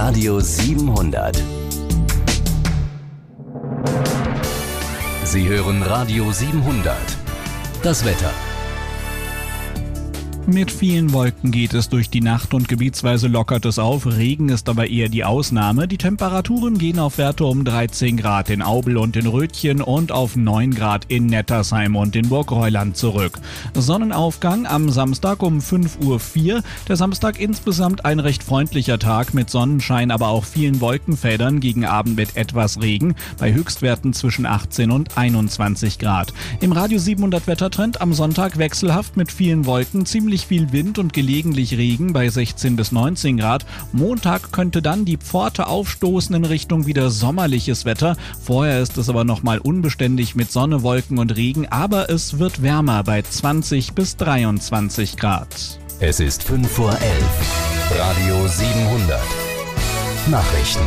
Radio 700. Sie hören Radio 700. Das Wetter. Mit vielen Wolken geht es durch die Nacht und gebietsweise lockert es auf. Regen ist aber eher die Ausnahme. Die Temperaturen gehen auf Werte um 13 Grad in Aubel und in Rötchen und auf 9 Grad in Nettersheim und in Burgreuland zurück. Sonnenaufgang am Samstag um 5:04 Uhr. Der Samstag insgesamt ein recht freundlicher Tag mit Sonnenschein, aber auch vielen Wolkenfeldern, gegen Abend mit etwas Regen, bei Höchstwerten zwischen 18 und 21 Grad. Im Radio 700 Wettertrend am Sonntag wechselhaft mit vielen Wolken, ziemlich viel Wind und gelegentlich Regen bei 16 bis 19 Grad. Montag könnte dann die Pforte aufstoßen in Richtung wieder sommerliches Wetter. Vorher ist es aber nochmal unbeständig mit Sonne, Wolken und Regen, aber es wird wärmer bei 20 bis 23 Grad. Es ist 5:11 Uhr. Radio 700. Nachrichten.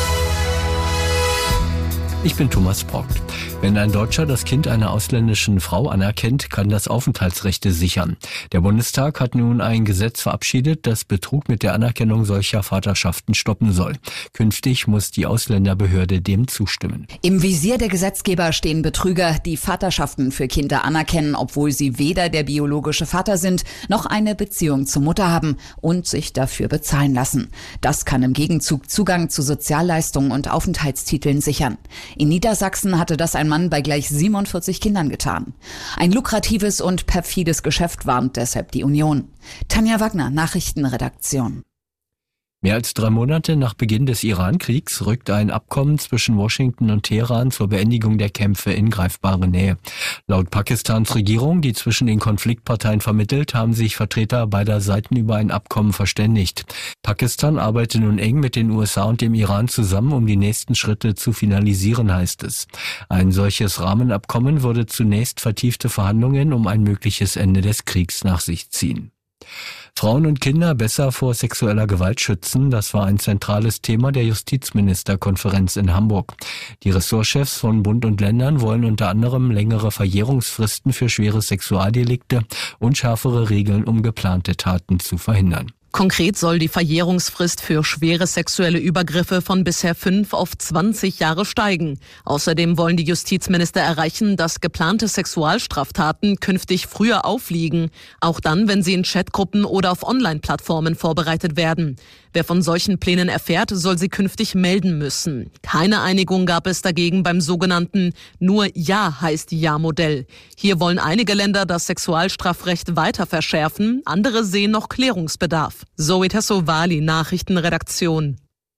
Ich bin Thomas Brock. Wenn ein Deutscher das Kind einer ausländischen Frau anerkennt, kann das Aufenthaltsrechte sichern. Der Bundestag hat nun ein Gesetz verabschiedet, das Betrug mit der Anerkennung solcher Vaterschaften stoppen soll. Künftig muss die Ausländerbehörde dem zustimmen. Im Visier der Gesetzgeber stehen Betrüger, die Vaterschaften für Kinder anerkennen, obwohl sie weder der biologische Vater sind, noch eine Beziehung zur Mutter haben und sich dafür bezahlen lassen. Das kann im Gegenzug Zugang zu Sozialleistungen und Aufenthaltstiteln sichern. In Niedersachsen hatte das ein Mann bei gleich 47 Kindern getan. Ein lukratives und perfides Geschäft, warnt deshalb die Union. Tanja Wagner, Nachrichtenredaktion. Mehr als 3 Monate nach Beginn des Iran-Kriegs rückt ein Abkommen zwischen Washington und Teheran zur Beendigung der Kämpfe in greifbare Nähe. Laut Pakistans Regierung, die zwischen den Konfliktparteien vermittelt, haben sich Vertreter beider Seiten über ein Abkommen verständigt. Pakistan arbeitet nun eng mit den USA und dem Iran zusammen, um die nächsten Schritte zu finalisieren, heißt es. Ein solches Rahmenabkommen würde zunächst vertiefte Verhandlungen um ein mögliches Ende des Kriegs nach sich ziehen. Frauen und Kinder besser vor sexueller Gewalt schützen, das war ein zentrales Thema der Justizministerkonferenz in Hamburg. Die Ressortchefs von Bund und Ländern wollen unter anderem längere Verjährungsfristen für schwere Sexualdelikte und schärfere Regeln, um geplante Taten zu verhindern. Konkret soll die Verjährungsfrist für schwere sexuelle Übergriffe von bisher 5 auf 20 Jahre steigen. Außerdem wollen die Justizminister erreichen, dass geplante Sexualstraftaten künftig früher aufliegen, auch dann, wenn sie in Chatgruppen oder auf Online-Plattformen vorbereitet werden. Wer von solchen Plänen erfährt, soll sie künftig melden müssen. Keine Einigung gab es dagegen beim sogenannten Nur Ja heißt Ja-Modell. Hier wollen einige Länder das Sexualstrafrecht weiter verschärfen, andere sehen noch Klärungsbedarf. Zoe Tassovali, Nachrichtenredaktion.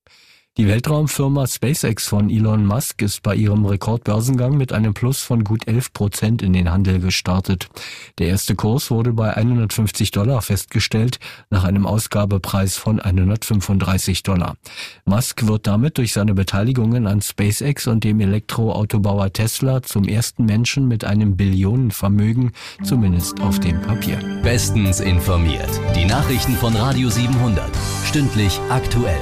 Die Weltraumfirma SpaceX von Elon Musk ist bei ihrem Rekordbörsengang mit einem Plus von gut 11% in den Handel gestartet. Der erste Kurs wurde bei $150 festgestellt, nach einem Ausgabepreis von $135. Musk wird damit durch seine Beteiligungen an SpaceX und dem Elektroautobauer Tesla zum ersten Menschen mit einem Billionenvermögen, zumindest auf dem Papier. Bestens informiert. Die Nachrichten von Radio 700. Stündlich aktuell.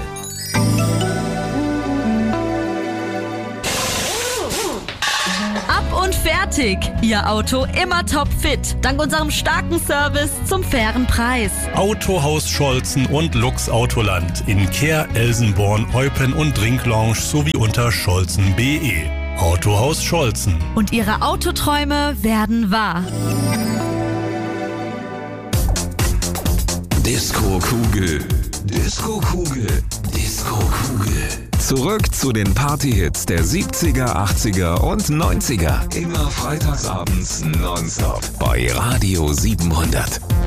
Und fertig! Ihr Auto immer topfit. Dank unserem starken Service zum fairen Preis. Autohaus Scholzen und Lux Autoland in Kehr, Elsenborn, Eupen und Drinklounge sowie unter scholzen.de. Autohaus Scholzen. Und Ihre Autoträume werden wahr. Disco-Kugel. Disco-Kugel. Disco-Kugel. Zurück zu den Party-Hits der 70er, 80er und 90er. Immer freitagsabends nonstop bei Radio 700.